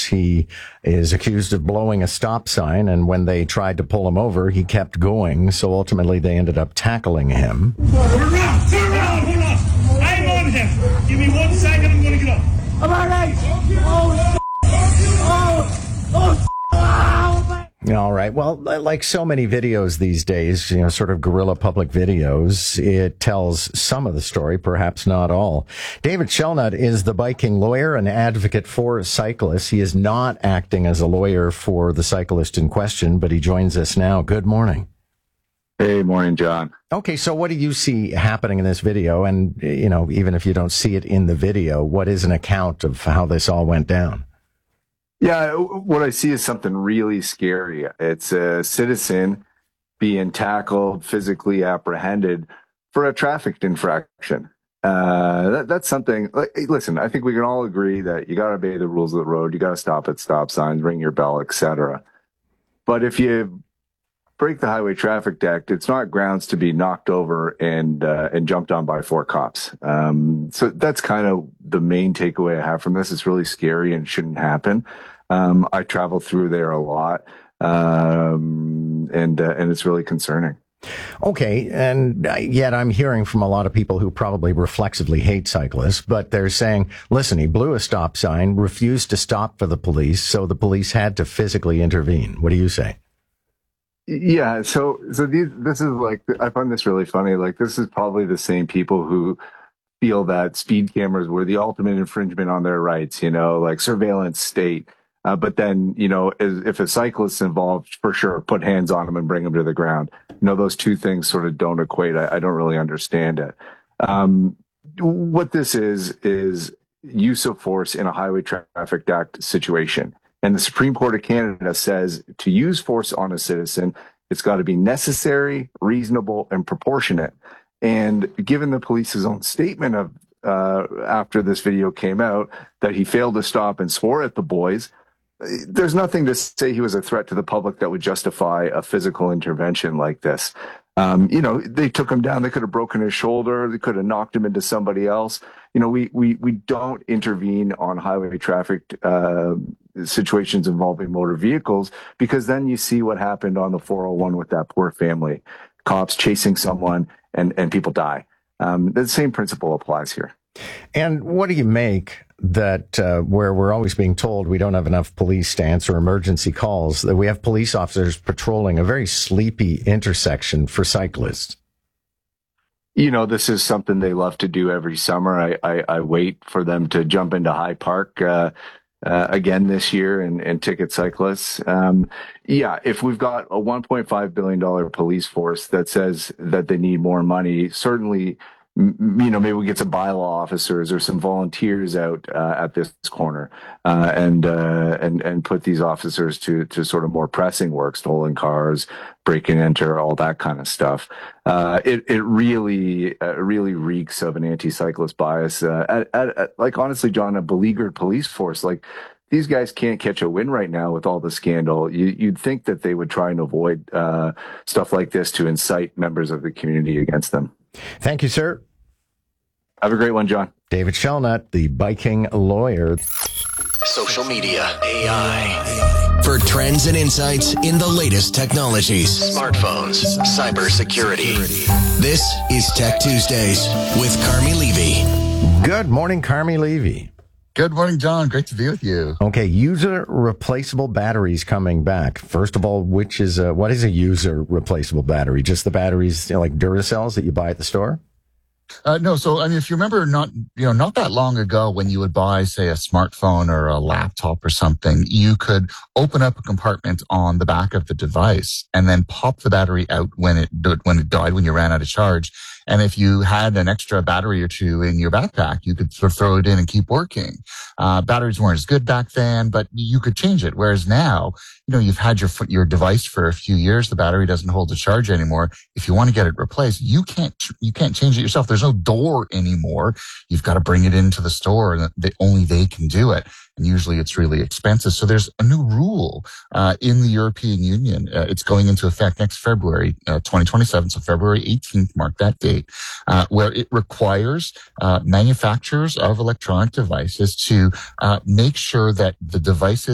course. He is accused of blowing a stop sign, and when they tried to pull him over, he kept going. So ultimately, they ended up tackling him. Hold on. I'm on him. Give me 1 second. I'm going to get up. I'm all right. All right. Well, like so many videos these days, sort of guerrilla public videos, it tells some of the story, perhaps not all. David Shelnut is the biking lawyer and advocate for cyclists. He is not acting as a lawyer for the cyclist in question, but he joins us now. Good morning. Hey, morning, John. Okay, so what do you see happening in this video? And, even if you don't see it in the video, what is an account of how this all went down? Yeah, what I see is something really scary. It's a citizen being tackled, physically apprehended for a traffic infraction. That's something. Listen, I think we can all agree that you got to obey the rules of the road. You got to stop at stop signs, ring your bell, etc. But if you break the Highway Traffic Act, it's not grounds to be knocked over and jumped on by 4 cops. So that's kind of the main takeaway I have from this. It's really scary and shouldn't happen. I travel through there a lot, and it's really concerning. Okay, and yet I'm hearing from a lot of people who probably reflexively hate cyclists, but they're saying, listen, he blew a stop sign, refused to stop for the police, so the police had to physically intervene. What do you say? Yeah, so this is like, I find this really funny. Like, this is probably the same people who feel that speed cameras were the ultimate infringement on their rights, like surveillance state. But then, if a cyclist's involved, for sure, put hands on them and bring them to the ground. Those two things sort of don't equate. I don't really understand it. What this is use of force in a Highway Traffic Act situation. And the Supreme Court of Canada says to use force on a citizen, it's got to be necessary, reasonable, and proportionate. And given the police's own statement of after this video came out that he failed to stop and swore at the boys, there's nothing to say he was a threat to the public that would justify a physical intervention like this. They took him down. They could have broken his shoulder. They could have knocked him into somebody else. We don't intervene on highway traffic situations involving motor vehicles, because then you see what happened on the 401 with that poor family. Cops chasing someone and people die. The same principle applies here. And what do you make that where we're always being told we don't have enough police to answer emergency calls, that we have police officers patrolling a very sleepy intersection for cyclists? This is something they love to do every summer. I wait for them to jump into High Park again this year and ticket cyclists. If we've got a $1.5 billion police force that says that they need more money, certainly, maybe we get some bylaw officers or some volunteers out at this corner and put these officers to sort of more pressing work, stolen cars, break and enter, all that kind of stuff. It really reeks of an anti-cyclist bias. Like, honestly, John, a beleaguered police force, like, these guys can't catch a win right now with all the scandal. You'd think that they would try and avoid stuff like this to incite members of the community against them. Thank you, sir. Have a great one, John. David Shelnut, the biking lawyer. Social media, AI. For trends and insights in the latest technologies, smartphones, cybersecurity. This is Tech Tuesdays with Carmi Levy. Good morning, Carmi Levy. Good morning, John. Great to be with you. Okay, user replaceable batteries coming back. First of all, what is a user replaceable battery? Just the batteries, like Duracells that you buy at the store? No. So, if you remember not that long ago when you would buy, say, a smartphone or a laptop or something, you could open up a compartment on the back of the device and then pop the battery out when it died, when you ran out of charge. And if you had an extra battery or two in your backpack, you could sort of throw it in and keep working. Batteries weren't as good back then, but you could change it. Whereas now, you've had your device for a few years. The battery doesn't hold the charge anymore. If you want to get it replaced, you can't change it yourself. There's no door anymore. You've got to bring it into the store, and only they can do it. And usually it's really expensive. So there's a new rule in the European Union. It's going into effect next February 2027. So February 18th, mark that date, where it requires manufacturers of electronic devices to make sure that the devices